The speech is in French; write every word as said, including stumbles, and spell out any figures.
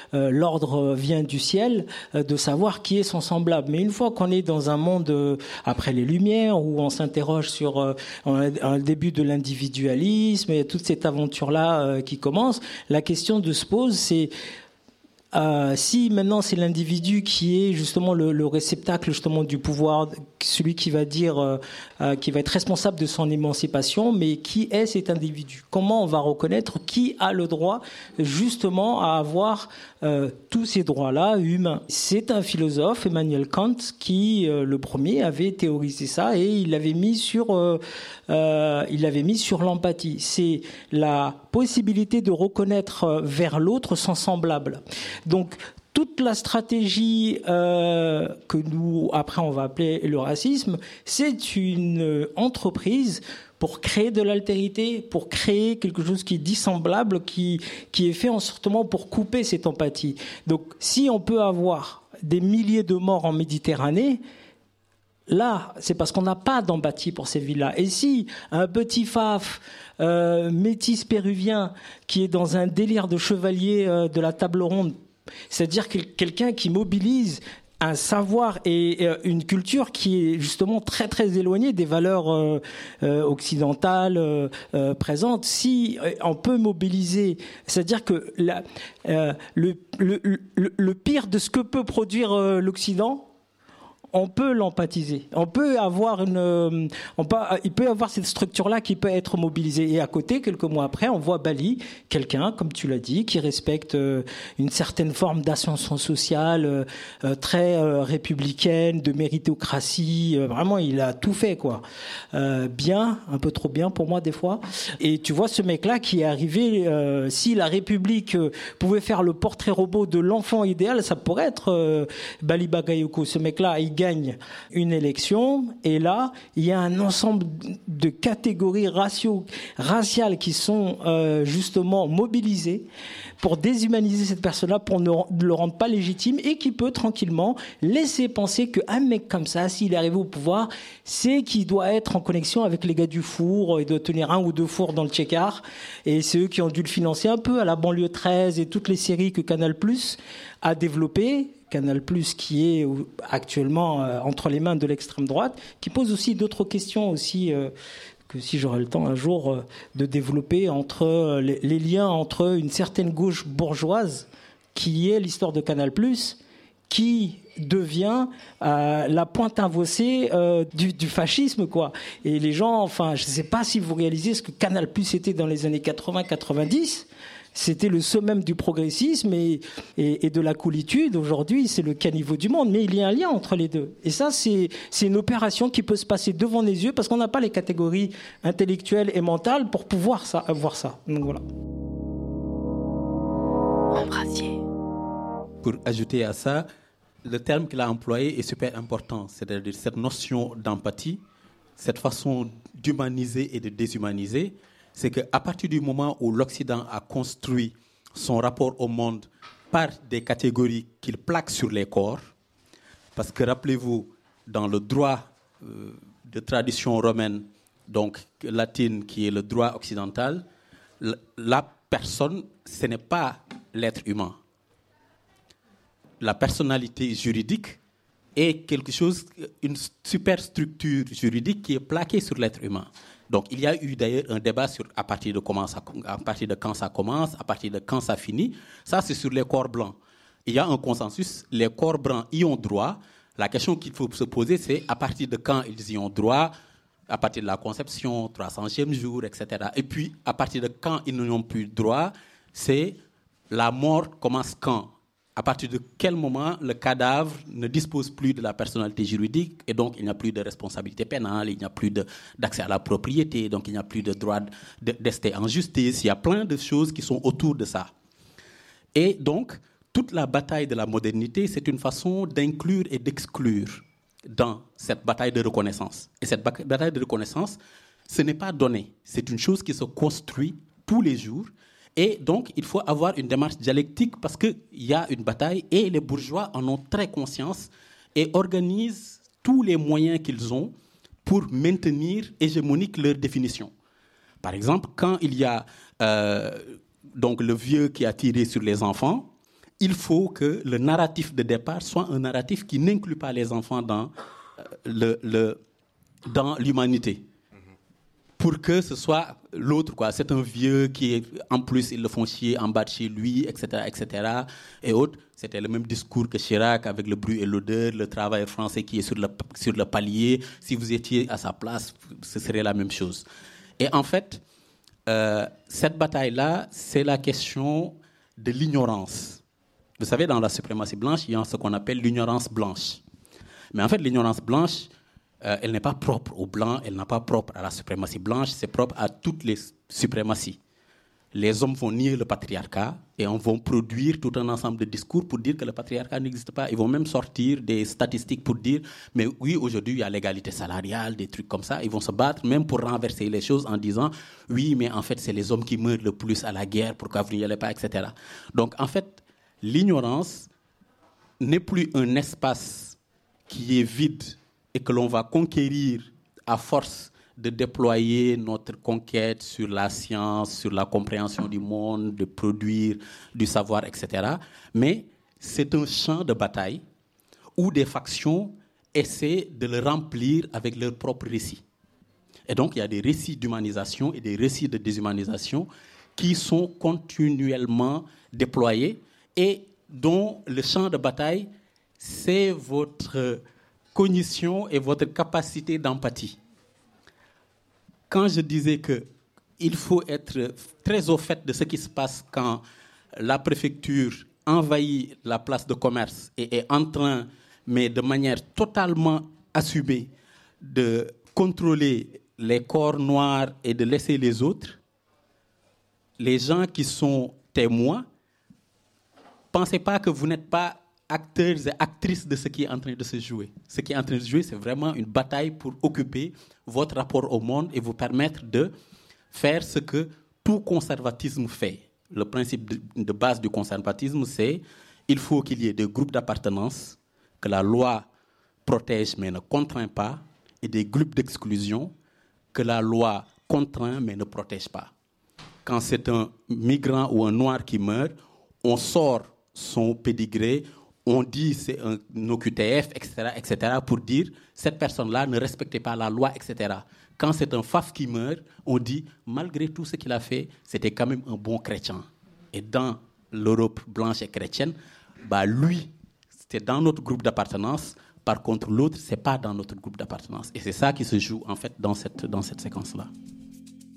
euh, l'ordre vient du ciel, euh, de savoir qui est son semblable. Mais une fois qu'on est dans un monde euh, après les Lumières, où on s'interroge sur euh, un, un début de l'individualisme et toute cette aventure-là euh, qui commence, la question de se pose, c'est Euh, si maintenant c'est l'individu qui est justement le, le réceptacle justement du pouvoir, celui qui va dire, euh, euh, qui va être responsable de son émancipation, mais qui est cet individu? Comment on va reconnaître qui a le droit justement à avoir euh, tous ces droits-là humains? C'est un philosophe, Emmanuel Kant, qui euh, le premier avait théorisé ça et il l'avait mis sur, euh, euh, il l'avait mis sur l'empathie. C'est la possibilité de reconnaître vers l'autre son semblable. Donc, toute la stratégie euh, que nous, après, on va appeler le racisme, c'est une entreprise pour créer de l'altérité, pour créer quelque chose qui est dissemblable, qui, qui est fait en sorte pour couper cette empathie. Donc, si on peut avoir des milliers de morts en Méditerranée, là, c'est parce qu'on n'a pas d'empathie pour ces villes-là. Et si un petit faf euh, métis péruvien qui est dans un délire de chevalier euh, de la table ronde, c'est-à-dire que quelqu'un qui mobilise un savoir et une culture qui est justement très très éloignée des valeurs euh, euh, occidentales euh, euh, présentes. Si on peut mobiliser, c'est-à-dire que la, euh, le, le, le, le pire de ce que peut produire euh, l'Occident, on peut l'empathiser. On peut avoir une, on peut, il peut y avoir cette structure-là qui peut être mobilisée. Et à côté, quelques mois après, on voit Bali, quelqu'un, comme tu l'as dit, qui respecte une certaine forme d'ascension sociale, euh, très euh, républicaine, de méritocratie. Euh, vraiment, il a tout fait, quoi. Euh, bien, un peu trop bien pour moi des fois. Et tu vois ce mec-là qui est arrivé. Euh, si la République euh, pouvait faire le portrait robot de l'enfant idéal, ça pourrait être euh, Bali Bagayoko. Ce mec-là, il gagne une élection et là il y a un ensemble de catégories ratio, raciales qui sont euh, justement mobilisées pour déshumaniser cette personne-là, pour ne le rendre pas légitime et qui peut tranquillement laisser penser qu'un mec comme ça, s'il est arrivé au pouvoir, c'est qu'il doit être en connexion avec les gars du four, il doit tenir un ou deux fours dans le Tchekar et c'est eux qui ont dû le financer un peu à la banlieue treize et toutes les séries que Canal+ a développées. Canal+, qui est actuellement euh, entre les mains de l'extrême droite, qui pose aussi d'autres questions aussi, euh, que si j'aurai le temps un jour euh, de développer entre euh, les, les liens entre une certaine gauche bourgeoise, qui est l'histoire de Canal+, qui devient euh, la pointe invoicée euh, du, du fascisme, quoi. Et les gens, enfin, je ne sais pas si vous réalisez ce que Canal+ était dans les années quatre-vingts quatre-vingt-dix. C'était le summum du progressisme et, et, et de la coolitude. Aujourd'hui, c'est le caniveau du monde. Mais il y a un lien entre les deux. Et ça, c'est, c'est une opération qui peut se passer devant les yeux parce qu'on n'a pas les catégories intellectuelles et mentales pour pouvoir ça, voir ça. Donc voilà. Embrasier. Pour ajouter à ça, le terme qu'il a employé est super important. C'est-à-dire cette notion d'empathie, cette façon d'humaniser et de déshumaniser. C'est qu'à partir du moment où l'Occident a construit son rapport au monde par des catégories qu'il plaque sur les corps, parce que rappelez-vous, dans le droit euh, de tradition romaine, donc latine, qui est le droit occidental, la personne, ce n'est pas l'être humain. La personnalité juridique est quelque chose, une superstructure juridique qui est plaquée sur l'être humain. Donc, il y a eu d'ailleurs un débat sur à partir de comment ça, à partir de quand ça commence, à partir de quand ça finit. Ça, c'est sur les corps blancs. Il y a un consensus. Les corps blancs y ont droit. La question qu'il faut se poser, c'est à partir de quand ils y ont droit, à partir de la conception, trois centième jour, et cetera. Et puis, à partir de quand ils n'y ont plus droit, c'est la mort commence quand? À partir de quel moment le cadavre ne dispose plus de la personnalité juridique et donc il n'y a plus de responsabilité pénale, il n'y a plus de, d'accès à la propriété, donc il n'y a plus de droit de, d'ester en justice. Il y a plein de choses qui sont autour de ça. Et donc, toute la bataille de la modernité, c'est une façon d'inclure et d'exclure dans cette bataille de reconnaissance. Et cette bataille de reconnaissance, ce n'est pas donné. C'est une chose qui se construit tous les jours. Et donc, il faut avoir une démarche dialectique parce qu'il y a une bataille et les bourgeois en ont très conscience et organisent tous les moyens qu'ils ont pour maintenir hégémonique leur définition. Par exemple, quand il y a euh, donc le vieux qui a tiré sur les enfants il faut que le narratif de départ soit un narratif qui n'inclut pas les enfants dans, euh, le, le, dans l'humanité. Pour que ce soit l'autre, quoi. C'est un vieux qui, est, en plus, ils le font chier en bas de chez lui, et cetera, et cetera. Et autres, c'était le même discours que Chirac avec le bruit et l'odeur, le travailleur français qui est sur le, sur le palier. Si vous étiez à sa place, ce serait la même chose. Et en fait, euh, cette bataille-là, c'est la question de l'ignorance. Vous savez, dans la suprématie blanche, il y a ce qu'on appelle l'ignorance blanche. Mais en fait, l'ignorance blanche, Euh, elle n'est pas propre aux Blancs, elle n'est pas propre à la suprématie blanche, c'est propre à toutes les suprématies. Les hommes vont nier le patriarcat et on va produire tout un ensemble de discours pour dire que le patriarcat n'existe pas. Ils vont même sortir des statistiques pour dire « mais oui, aujourd'hui, il y a l'égalité salariale, des trucs comme ça ». Ils vont se battre même pour renverser les choses en disant « oui, mais en fait, c'est les hommes qui meurent le plus à la guerre, pourquoi vous n'y allez pas, et cetera » Donc, en fait, l'ignorance n'est plus un espace qui est vide et que l'on va conquérir à force de déployer notre conquête sur la science, sur la compréhension du monde, de produire du savoir, et cetera. Mais c'est un champ de bataille où des factions essaient de le remplir avec leurs propres récits. Et donc, il y a des récits d'humanisation et des récits de déshumanisation qui sont continuellement déployés et dont le champ de bataille, c'est votre cognition et votre capacité d'empathie. Quand je disais qu'il faut être très au fait de ce qui se passe quand la préfecture envahit la place de commerce et est en train, mais de manière totalement assumée, de contrôler les corps noirs et de laisser les autres, les gens qui sont témoins, pensez pas que vous n'êtes pas acteurs et actrices de ce qui est en train de se jouer. Ce qui est en train de se jouer, c'est vraiment une bataille pour occuper votre rapport au monde et vous permettre de faire ce que tout conservatisme fait. Le principe de, de base du conservatisme, c'est il faut qu'il y ait des groupes d'appartenance que la loi protège mais ne contraint pas et des groupes d'exclusion que la loi contraint mais ne protège pas. Quand c'est un migrant ou un noir qui meurt, on sort son pédigré, on dit c'est un O Q T F, et cetera, et cetera, pour dire cette personne-là ne respectait pas la loi, et cetera. Quand c'est un F A F qui meurt, on dit malgré tout ce qu'il a fait, c'était quand même un bon chrétien. Et dans l'Europe blanche et chrétienne, bah lui, c'était dans notre groupe d'appartenance. Par contre, l'autre, c'est pas dans notre groupe d'appartenance. Et c'est ça qui se joue en fait dans cette dans cette séquence-là.